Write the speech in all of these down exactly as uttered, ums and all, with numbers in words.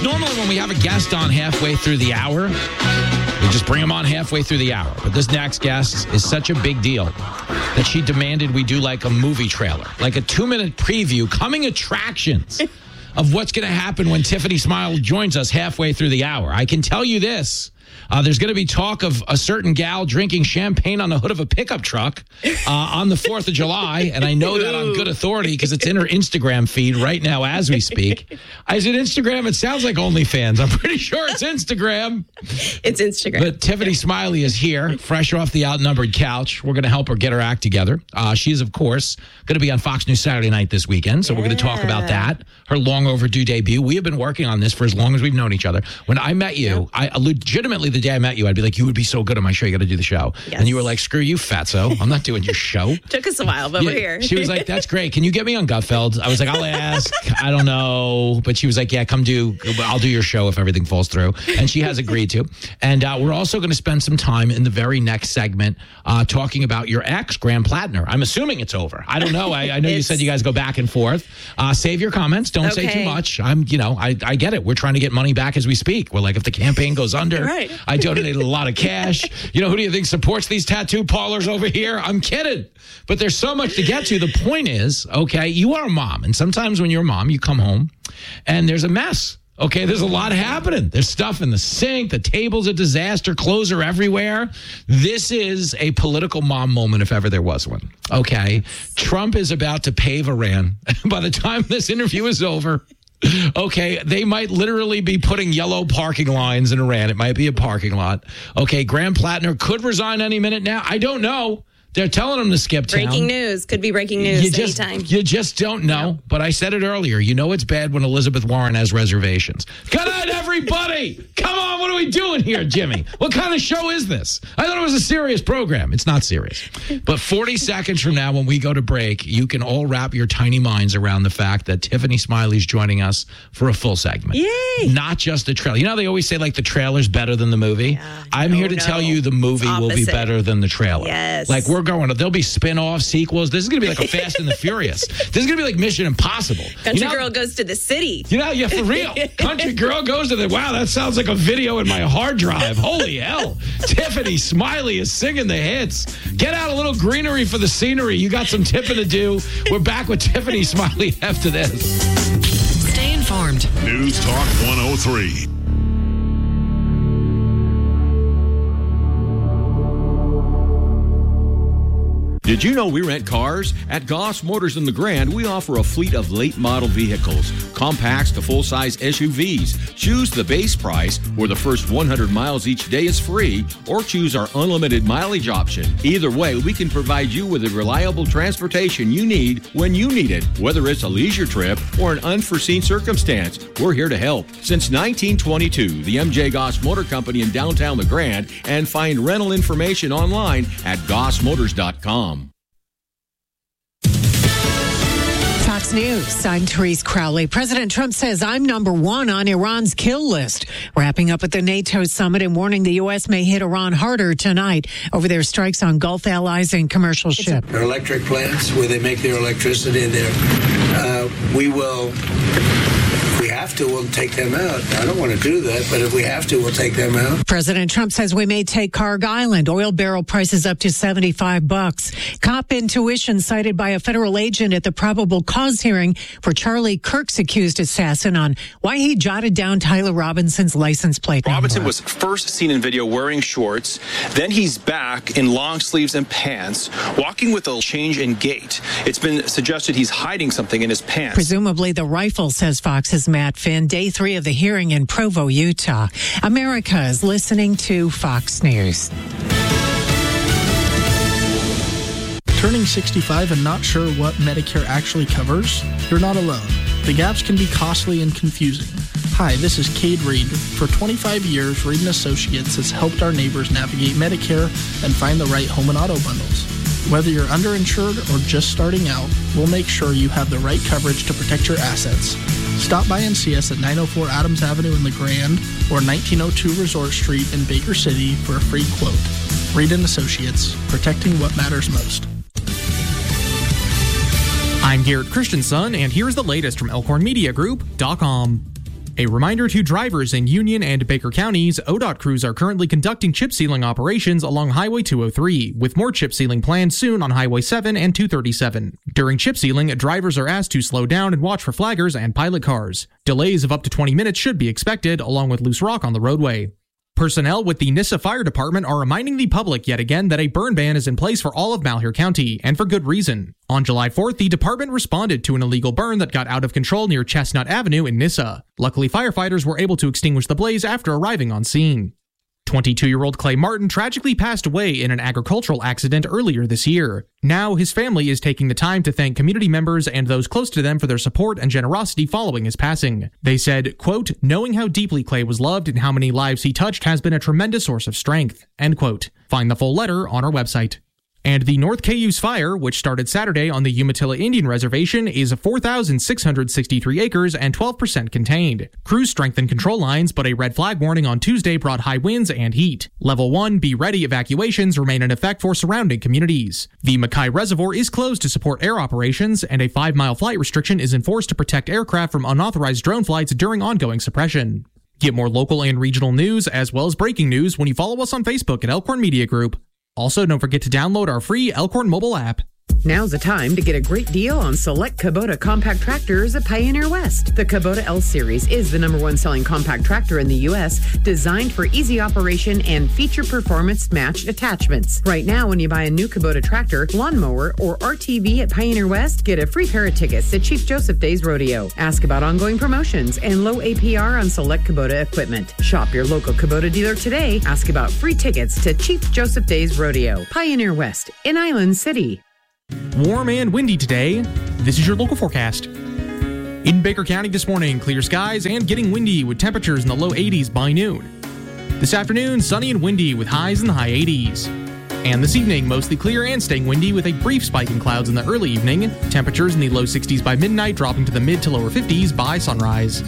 normally when we have a guest on halfway through the hour, we just bring them on halfway through the hour. But this next guest is such a big deal that she demanded we do like a movie trailer, like a two-minute preview, coming attractions of what's going to happen when Tiffany Smiley joins us halfway through the hour. I can tell you this. Uh, there's going to be talk of a certain gal drinking champagne on the hood of a pickup truck uh, on the fourth of July. And I know that on good authority because it's in her Instagram feed right now as we speak. I said Instagram. It sounds like OnlyFans. I'm pretty sure it's Instagram. It's Instagram. But Tiffany Smiley is here, fresh off the outnumbered couch. We're going to help her get her act together. Uh, she's, of course, going to be on Fox News Saturday night this weekend. So yeah. We're going to talk about that, her long overdue debut. We have been working on this for as long as we've known each other. When I met you, I legitimately, the day I met you, I'd be like, you would be so good on my show. You got to do the show. Yes. And you were like, screw you, fatso. I'm not doing your show. Took us a while, but yeah, we're here. She was like, that's great. Can you get me on Gutfeld? I was like, I'll ask. I don't know. But she was like, yeah, come do, I'll do your show if everything falls through. And she has agreed to. And uh, we're also going to spend some time in the very next segment uh, talking about your ex, Graham Plattner. I'm assuming it's over. I don't know. I, I know you said you guys go back and forth. Uh, save your comments. Don't okay. say too much. I'm, you know, I, I get it. We're trying to get money back as we speak. We're like, if the campaign goes under, right. I donated a lot of cash. You know, who do you think supports these tattoo parlors over here? I'm kidding. But there's so much to get to. The point is, okay, you are a mom. And sometimes when you're a mom, you come home and there's a mess. Okay, there's a lot happening. There's stuff in the sink. The table's a disaster. Clothes are everywhere. This is a political mom moment if ever there was one. Okay, Trump is about to pave Iran. By the time this interview is over, okay, they might literally be putting yellow parking lines in Iran. It might be a parking lot. Okay, Graham Plattner could resign any minute now. I don't know. They're telling him to skip town. Breaking news. Could be breaking news you just, anytime. You just don't know. No. But I said it earlier. You know it's bad when Elizabeth Warren has reservations. Good night, everybody. Come on. What are we doing here, Jimmy? What kind of show is this? I thought it was a serious program. It's not serious. But forty seconds from now, when we go to break, you can all wrap your tiny minds around the fact that Tiffany Smiley's joining us for a full segment. Yay. Not just a trailer. You know, they always say, like, the trailer's better than the movie. Yeah. I'm no, here to no. tell you the movie will be better than the trailer. Yes. Like, we're going to, there'll be spin-offs, sequels. This is going to be like a Fast and the Furious. This is going to be like Mission Impossible. Country you know, Girl goes to the city. You know, yeah, for real. Country Girl goes to the, wow, that sounds like a video in my hard drive. Holy hell. Tiffany Smiley is singing the hits. Get out a little greenery for the scenery. You got some tipping to do. We're back with Tiffany Smiley after this. Stay informed. News Talk one oh three. Did you know we rent cars? At Goss Motors in the Grand, we offer a fleet of late model vehicles, compacts to full-size S U Vs. Choose the base price, where the first one hundred miles each day is free, or choose our unlimited mileage option. Either way, we can provide you with the reliable transportation you need when you need it, whether it's a leisure trip or an unforeseen circumstance. We're here to help. Since nineteen twenty-two, the M J Goss Motor Company in downtown the Grand, and find rental information online at goss motors dot com. Fox News, I'm Therese Crowley. President Trump says I'm number one on Iran's kill list. Wrapping up at the NATO summit and warning the U S may hit Iran harder tonight over their strikes on Gulf allies and commercial ships. Their electric plants where they make their electricity there. Uh, we will... If we have to, we'll take them out. I don't want to do that, but if we have to, we'll take them out. President Trump says we may take Carg Island. Oil barrel prices up to seventy-five bucks. Cop intuition cited by a federal agent at the probable cause hearing for Charlie Kirk's accused assassin on why he jotted down Tyler Robinson's license plate number. Robinson was first seen in video wearing shorts. Then he's back in long sleeves and pants, walking with a change in gait. It's been suggested he's hiding something in his pants. Presumably the rifle, says Fox's Matt Finn. Day three of the hearing in Provo, Utah. America is listening to Fox News. Turning sixty-five and not sure what Medicare actually covers? You're not alone. The gaps can be costly and confusing. Hi, this is Cade Reed. For twenty-five years, Reed and Associates has helped our neighbors navigate Medicare and find the right home and auto bundles. Whether you're underinsured or just starting out, we'll make sure you have the right coverage to protect your assets. Stop by and see us at nine oh four Adams Avenue in the Grand or nineteen oh two Resort Street in Baker City for a free quote. Reed and Associates, protecting what matters most. I'm Garrett Christensen, and here's the latest from Elkhorn Media Group dot com. A reminder to drivers in Union and Baker counties, O D O T crews are currently conducting chip sealing operations along Highway two oh three, with more chip sealing planned soon on Highway seven and two thirty-seven. During chip sealing, drivers are asked to slow down and watch for flaggers and pilot cars. Delays of up to twenty minutes should be expected, along with loose rock on the roadway. Personnel with the Nissa Fire Department are reminding the public yet again that a burn ban is in place for all of Malheur County, and for good reason. On July fourth, the department responded to an illegal burn that got out of control near Chestnut Avenue in Nissa. Luckily, firefighters were able to extinguish the blaze after arriving on scene. twenty-two-year-old Clay Martin tragically passed away in an agricultural accident earlier this year. Now, his family is taking the time to thank community members and those close to them for their support and generosity following his passing. They said, quote, knowing how deeply Clay was loved and how many lives he touched has been a tremendous source of strength, end quote. Find the full letter on our website. And the North Cayuse Fire, which started Saturday on the Umatilla Indian Reservation, is four thousand six hundred sixty-three acres and twelve percent contained. Crews strengthened control lines, but a red flag warning on Tuesday brought high winds and heat. Level one, be ready evacuations remain in effect for surrounding communities. The Mackay Reservoir is closed to support air operations, and a five-mile flight restriction is enforced to protect aircraft from unauthorized drone flights during ongoing suppression. Get more local and regional news, as well as breaking news, when you follow us on Facebook at Elkhorn Media Group. Also, don't forget to download our free Elkhorn mobile app. Now's the time to get a great deal on select Kubota compact tractors at Pioneer West. The Kubota L-Series is the number one selling compact tractor in the U S, designed for easy operation and feature performance matched attachments. Right now, when you buy a new Kubota tractor, lawnmower, or R T V at Pioneer West, get a free pair of tickets to Chief Joseph Days Rodeo. Ask about ongoing promotions and low A P R on select Kubota equipment. Shop your local Kubota dealer today. Ask about free tickets to Chief Joseph Days Rodeo. Pioneer West in Island City. Warm and windy today. This is your local forecast. In Baker County this morning, clear skies and getting windy with temperatures in the low eighties by noon. This afternoon, sunny and windy with highs in the high eighties. And this evening, mostly clear and staying windy with a brief spike in clouds in the early evening. Temperatures in the low sixties by midnight, dropping to the mid to lower fifties by sunrise.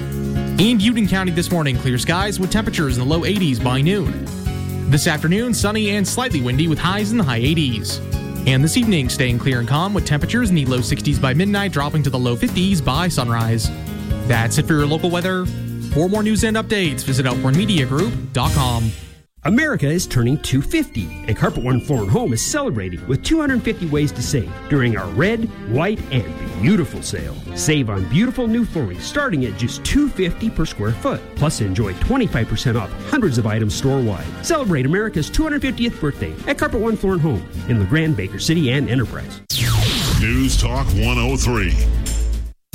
In Union County this morning, clear skies with temperatures in the low eighties by noon. This afternoon, sunny and slightly windy with highs in the high eighties. And this evening, staying clear and calm with temperatures in the low sixties by midnight, dropping to the low fifties by sunrise. That's it for your local weather. For more news and updates, visit elkhorn media group dot com. America is turning two hundred fifty, and Carpet One Floor and Home is celebrating with two hundred fifty ways to save during our red, white, and beautiful sale. Save on beautiful new flooring starting at just two hundred fifty dollars per square foot. Plus, enjoy twenty-five percent off hundreds of items store-wide. Celebrate America's two hundred fiftieth birthday at Carpet One Floor and Home in LeGrand, Baker City, and Enterprise. News Talk one oh three.